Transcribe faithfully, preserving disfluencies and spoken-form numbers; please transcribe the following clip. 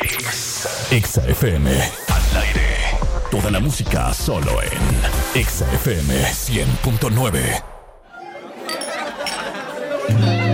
Exa F M. Al aire. Toda la música solo en Exa F M cien punto nueve.